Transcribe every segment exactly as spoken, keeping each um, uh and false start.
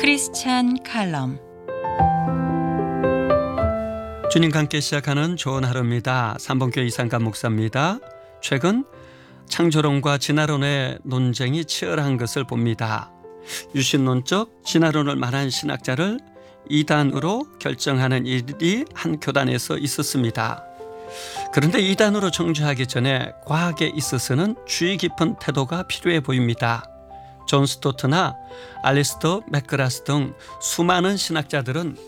크리스찬 칼럼. 주님과 함께 시작하는 좋은 하루입니다. 삼봉교회 이상감 목사입니다. 최근 창조론과 진화론의 논쟁이 치열한 것을 봅니다. 유신론적 진화론을 말한 신학자를 이단으로 결정하는 일이 한 교단에서 있었습니다. 그런데 이단으로 정죄하기 전에 과학에 있어서는 주의 깊은 태도가 필요해 보입니다. 존 스토트나 알리스터 맥그라스 등 수많은 신학자들은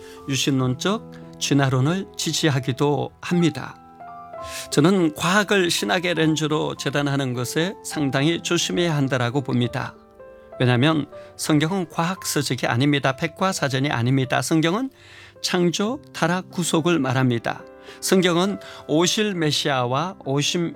유신론적 진화론을 지지하기도 합니다. 저는 과학을 신학의 렌즈로 재단하는 것에 상당히 조심해야 한다고 봅니다. 왜냐하면 성경은 과학 서적이 아닙니다. 백과사전이 아닙니다. 성경은 창조, 타락, 구속을 말합니다. 성경은 오실 메시아와 오심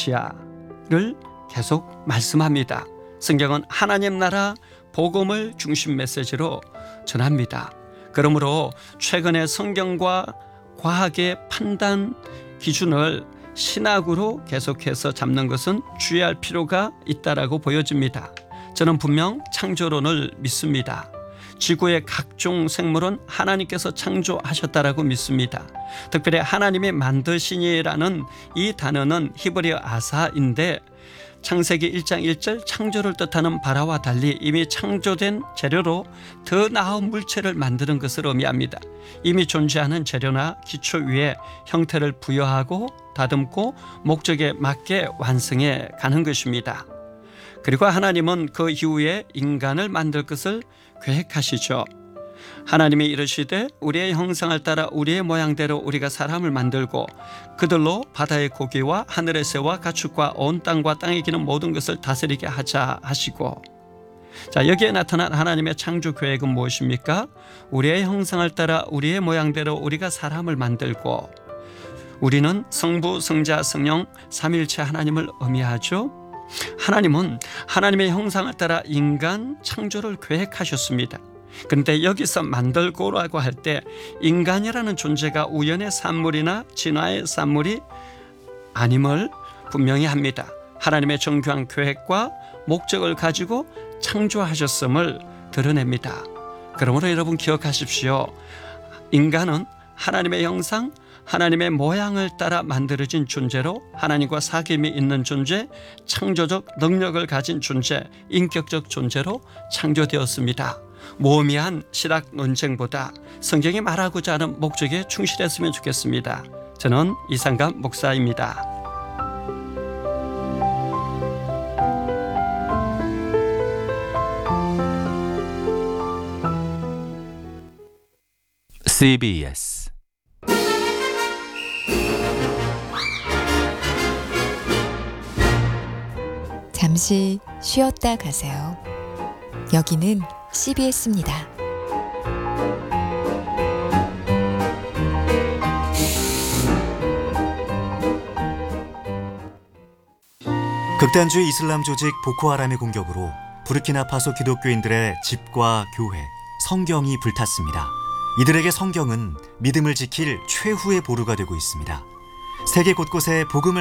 메시아를 계속 말씀합니다. 성경은 하나님 나라 복음을 중심 메시지로 전합니다. 그러므로 최근에 성경과 과학의 판단 기준을 신학으로 계속해서 잡는 것은 주의할 필요가 있다라고 보여집니다. 저는 분명 창조론을 믿습니다. 지구의 각종 생물은 하나님께서 창조하셨다라고 믿습니다. 특별히 하나님이 만드시니라는 이 단어는 히브리어 아사인데 창세기 일 장 일 절 창조를 뜻하는 바라와 달리 이미 창조된 재료로 더 나은 물체를 만드는 것을 의미합니다. 이미 존재하는 재료나 기초 위에 형태를 부여하고 다듬고 목적에 맞게 완성해 가는 것입니다. 그리고 하나님은 그 이후에 인간을 만들 것을 계획하시죠. 하나님이 이르시되 우리의 형상을 따라 우리의 모양대로 우리가 사람을 만들고 그들로 바다의 고기와 하늘의 새와 가축과 온 땅과 땅에 기는 모든 것을 다스리게 하자 하시고, 자, 여기에 나타난 하나님의 창조 계획은 무엇입니까? 우리의 형상을 따라 우리의 모양대로 우리가 사람을 만들고, 우리는 성부, 성자, 성령 삼위일체 하나님을 의미하죠. 하나님은 하나님의 형상을 따라 인간 창조를 계획하셨습니다. 그런데 여기서 만들고라고 할 때 인간이라는 존재가 우연의 산물이나 진화의 산물이 아님을 분명히 합니다. 하나님의 정교한 계획과 목적을 가지고 창조하셨음을 드러냅니다. 그러므로 여러분 기억하십시오. 인간은 하나님의 형상, 하나님의 모양을 따라 만들어진 존재로 하나님과 사귐이 있는 존재, 창조적 능력을 가진 존재, 인격적 존재로 창조되었습니다. 모험이한 신학 논쟁보다 성경이 말하고자 하는 목적에 충실했으면 좋겠습니다. 저는 이상감 목사입니다. 씨비에스 잠시 쉬었다 가세요. 여기는 씨비에스입니다. 극단주의 이슬람 조직 보코하람의 공격으로 부르키나파소 기독교인들의 집과 교회, 성경이 불탔습니다. 이들에게 성경은 믿음을 지킬 최후의 보루가 되고 있습니다. 세계 곳곳에 복음을